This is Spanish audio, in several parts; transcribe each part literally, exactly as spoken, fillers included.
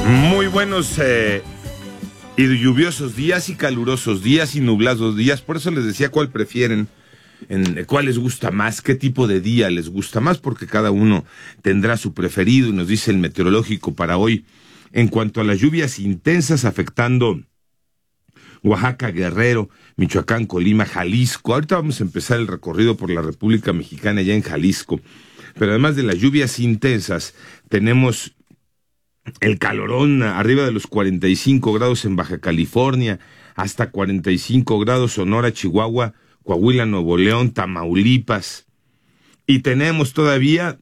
Muy buenos eh, y lluviosos días y calurosos días y nublados días. Por eso les decía cuál prefieren, en cuál les gusta más, qué tipo de día les gusta más, porque cada uno tendrá su preferido. Y nos dice el meteorológico para hoy, en cuanto a las lluvias intensas afectando Oaxaca, Guerrero, Michoacán, Colima, Jalisco. Ahorita vamos a empezar el recorrido por la República Mexicana ya en Jalisco. Pero además de las lluvias intensas, tenemos el calorón arriba de los cuarenta y cinco grados en Baja California, hasta cuarenta y cinco grados Sonora, Chihuahua, Coahuila, Nuevo León, Tamaulipas. Y tenemos todavía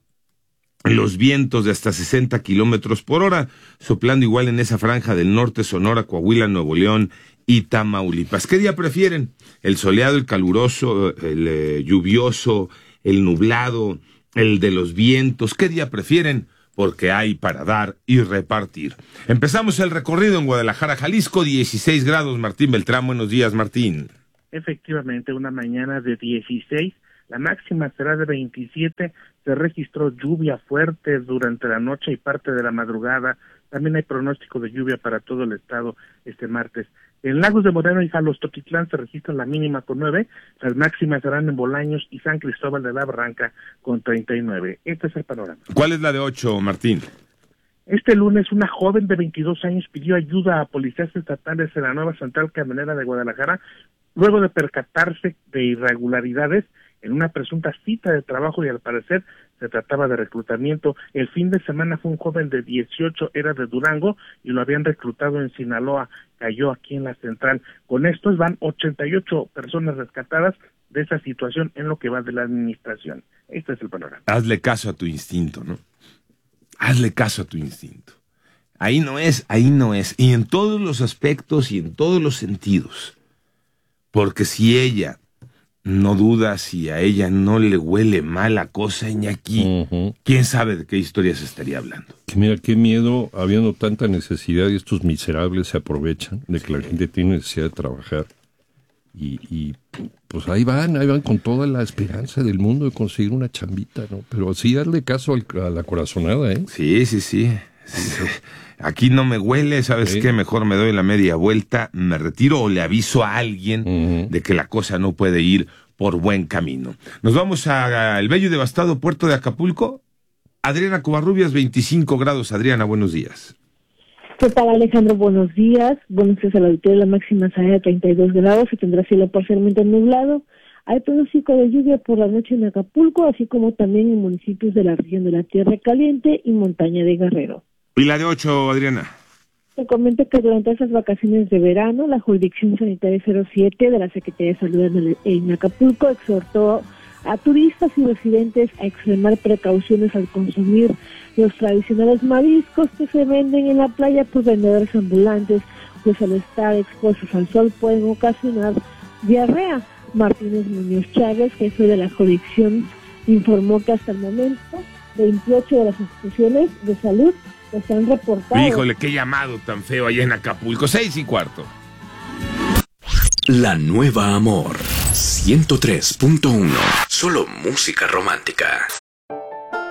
los vientos de hasta sesenta kilómetros por hora, soplando igual en esa franja del norte, Sonora, Coahuila, Nuevo León y Tamaulipas. ¿Qué día prefieren? ¿El soleado, el caluroso, el eh, lluvioso, el nublado, el de los vientos? ¿Qué día prefieren? Porque hay para dar y repartir. Empezamos el recorrido en Guadalajara, Jalisco, dieciséis grados. Martín Beltrán, buenos días, Martín. Efectivamente, una mañana de dieciséis, la máxima será de veintisiete, se registró lluvia fuerte durante la noche y parte de la madrugada. También hay pronóstico de lluvia para todo el estado este martes. En Lagos de Moreno y Jalostotitlán se registra la mínima con nueve, las máximas serán en Bolaños y San Cristóbal de la Barranca con treinta y nueve. Este es el panorama. ¿Cuál es la de ocho, Martín? Este lunes, una joven de veintidós años pidió ayuda a policías estatales en la nueva central camionera de Guadalajara, luego de percatarse de irregularidades en una presunta cita de trabajo y al parecer se trataba de reclutamiento. El fin de semana fue un joven de dieciocho, era de Durango y lo habían reclutado en Sinaloa, cayó aquí en la central. Con estos van ochenta y ocho personas rescatadas de esa situación en lo que va de la administración. Este es el panorama. Hazle caso a tu instinto, ¿no? Hazle caso a tu instinto. Ahí no es, ahí no es. Y en todos los aspectos y en todos los sentidos. Porque si ella no duda, si a ella no le huele mal la cosa, Iñaki, uh-huh. ¿Quién sabe de qué historia se estaría hablando? Que mira, qué miedo, habiendo tanta necesidad y estos miserables se aprovechan de que la gente tiene necesidad de trabajar. Y, y pues ahí van, ahí van con toda la esperanza del mundo de conseguir una chambita, ¿no? Pero sí darle caso al, a la corazonada, ¿eh? Sí, sí, sí. sí. Aquí no me huele, ¿sabes sí. qué? Mejor me doy la media vuelta, me retiro o le aviso a alguien uh-huh. de que la cosa no puede ir por buen camino. Nos vamos al bello y devastado puerto de Acapulco. Adriana Covarrubias, veinticinco grados. Adriana, buenos días. ¿Qué tal, Alejandro? Buenos días. Buenos días al auditorio. La máxima será de treinta y dos grados y tendrá cielo parcialmente nublado. Hay pronóstico de lluvia por la noche en Acapulco, así como también en municipios de la región de la Tierra Caliente y montaña de Guerrero. ¿Y la de ocho, Adriana? Te comento que durante esas vacaciones de verano, la Jurisdicción Sanitaria cero siete de la Secretaría de Salud en Acapulco exhortó a turistas y residentes a extremar precauciones al consumir los tradicionales mariscos que se venden en la playa por vendedores ambulantes, pues al estar expuestos al sol pueden ocasionar diarrea. Martínez Muñoz Chávez, jefe de la jurisdicción, informó que hasta el momento veintiocho de las instituciones de salud se han reportado. Híjole, qué llamado tan feo allá en Acapulco. Seis y cuarto. La Nueva Amor ciento tres punto uno. Solo música romántica.